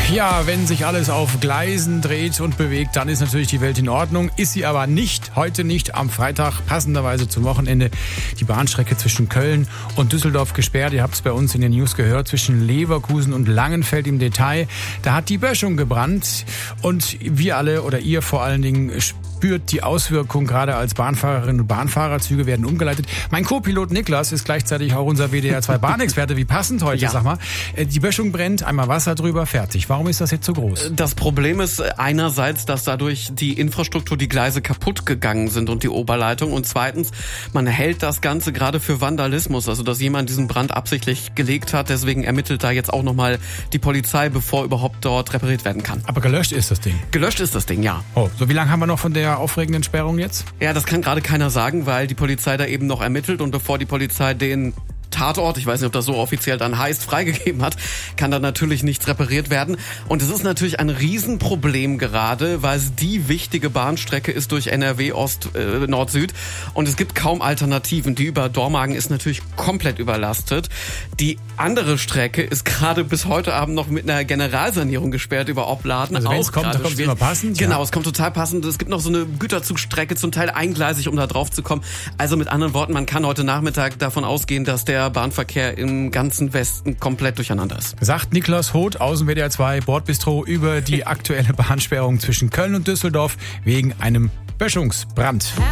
Ja, wenn sich alles auf Gleisen dreht und bewegt, dann ist natürlich die Welt in Ordnung. Ist sie aber nicht, heute nicht, am Freitag, passenderweise zum Wochenende, die Bahnstrecke zwischen Köln und Düsseldorf gesperrt. Ihr habt es bei uns in den News gehört, zwischen Leverkusen und Langenfeld im Detail. Da hat die Böschung gebrannt und wir alle oder ihr vor allen Dingen spürt die Auswirkung, gerade als Bahnfahrerinnen und Bahnfahrer. Züge werden umgeleitet. Mein Co-Pilot Niklas ist gleichzeitig auch unser WDR 2 Bahnexperte. Wie passend heute, Ja. Sag mal. Die Böschung brennt, einmal Wasser drüber, fertig. Warum ist das jetzt so groß? Das Problem ist einerseits, dass dadurch die Infrastruktur, die Gleise kaputt gegangen sind und die Oberleitung. Und zweitens, man hält das Ganze gerade für Vandalismus, also dass jemand diesen Brand absichtlich gelegt hat. Deswegen ermittelt da jetzt auch nochmal die Polizei, bevor überhaupt dort repariert werden kann. Aber gelöscht ist das Ding. Gelöscht ist das Ding, ja. Oh, so wie lange haben wir noch von der aufregenden Sperrung jetzt? Ja, das kann gerade keiner sagen, weil die Polizei da eben noch ermittelt und bevor die Polizei den Tatort, ich weiß nicht, ob das so offiziell dann heißt, freigegeben hat, kann da natürlich nichts repariert werden. Und es ist natürlich ein Riesenproblem gerade, weil es die wichtige Bahnstrecke ist durch NRW Nord-Süd. Und es gibt kaum Alternativen. Die über Dormagen ist natürlich komplett überlastet. Die andere Strecke ist gerade bis heute Abend noch mit einer Generalsanierung gesperrt über Opladen. Also wenn es kommt, dann kommt es immer passend. Genau, Ja. es kommt total passend. Es gibt noch so eine Güterzugstrecke, zum Teil eingleisig, um da drauf zu kommen. Also mit anderen Worten, man kann heute Nachmittag davon ausgehen, dass der Bahnverkehr im ganzen Westen komplett durcheinander ist. Sagt Niklas Hoth aus dem WDR 2 Bordbistro über die aktuelle Bahnsperrung zwischen Köln und Düsseldorf wegen einem Böschungsbrand.